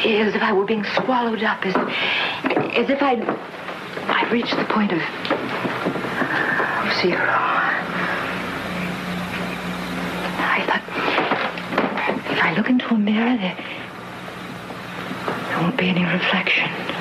As if I were being swallowed up, as if I'd reached the point of zero. I thought, if I look into a mirror, there won't be any reflection.